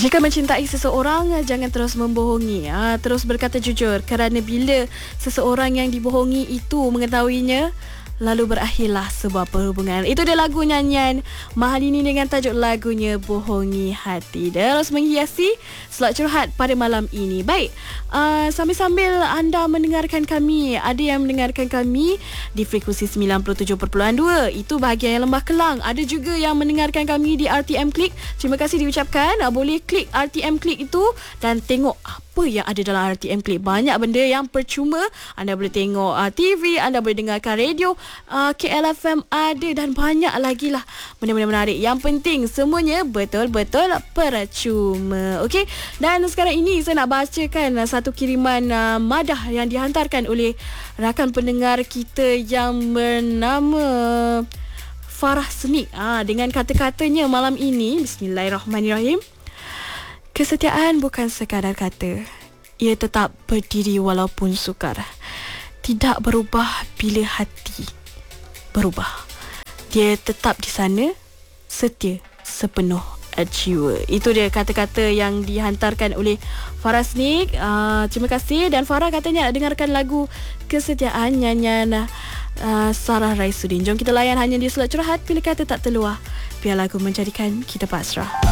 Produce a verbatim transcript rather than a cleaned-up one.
Jika mencintai seseorang, jangan terus membohongi. Ha, terus berkata jujur, kerana bila seseorang yang dibohongi itu mengetahuinya, lalu berakhirlah sebuah perhubungan. Itu dia lagu nyanyian Mahalini dengan tajuk lagunya Bohongi Hati. Terus menghiasi slot curhat pada malam ini. Baik, uh, sambil-sambil anda mendengarkan kami, ada yang mendengarkan kami di frekuensi sembilan puluh tujuh perpuluhan dua, itu bahagian yang Lembah Kelang. Ada juga yang mendengarkan kami di R T M Klik. Terima kasih diucapkan. Uh, boleh klik R T M Klik itu dan tengok apa yang ada dalam R T M Klik. Banyak benda yang percuma. Anda boleh tengok uh, T V, anda boleh dengarkan radio, uh, K L F M ada, dan banyak lagi lah benda-benda menarik. Yang penting semuanya betul-betul percuma. Okey, dan sekarang ini saya nak bacakan uh, satu kiriman uh, madah yang dihantarkan oleh rakan pendengar kita yang bernama Farah Senik. Ah, dengan kata-katanya malam ini, Bismillahirrahmanirrahim. Kesetiaan bukan sekadar kata. Ia tetap berdiri walaupun sukar. Tidak berubah bila hati berubah. Dia tetap di sana, setia sepenuh jiwa. Itu dia kata-kata yang dihantarkan oleh Farah Snik. Uh, terima kasih. Dan Farah katanya nak dengarkan lagu Kesetiaan nyanyian uh, Sarah Raisuddin. Jom kita layan hanya di slot curhat. Bila kata tak terluah, biar lagu menjadikan kita pasrah.